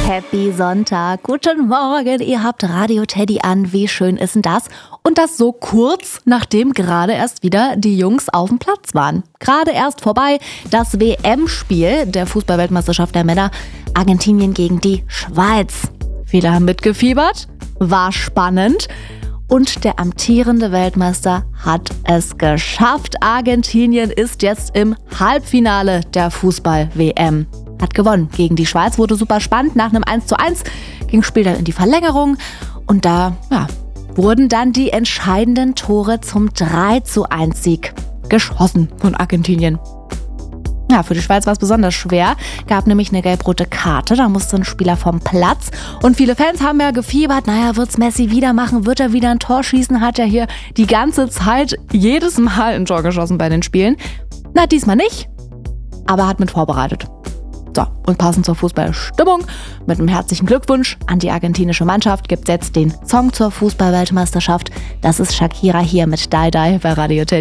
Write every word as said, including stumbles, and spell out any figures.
Happy Sonntag, guten Morgen, ihr habt Radio Teddy an, wie schön ist denn das? Und das so kurz, nachdem gerade erst wieder die Jungs auf dem Platz waren. Gerade erst vorbei, das W M-Spiel der Fußball-Weltmeisterschaft der Männer, Argentinien gegen die Schweiz. Viele haben mitgefiebert, war spannend und der amtierende Weltmeister hat es geschafft. Argentinien ist jetzt im Halbfinale der Fußball-W M. Hat gewonnen gegen die Schweiz, wurde super spannend. Nach einem eins zu eins ging das Spiel dann in die Verlängerung und da ja, wurden dann die entscheidenden Tore zum drei zu eins Sieg geschossen von Argentinien. Ja, für die Schweiz war es besonders schwer, gab nämlich eine gelb-rote Karte, da musste ein Spieler vom Platz und viele Fans haben ja gefiebert, naja, wird's Messi wieder machen, wird er wieder ein Tor schießen, hat er hier die ganze Zeit jedes Mal ein Tor geschossen bei den Spielen. Na, diesmal nicht, aber hat mit vorbereitet. So, und passend zur Fußballstimmung, mit einem herzlichen Glückwunsch an die argentinische Mannschaft gibt's jetzt den Song zur Fußball-Weltmeisterschaft. Das ist Shakira hier mit Die Die bei Radio Teddy.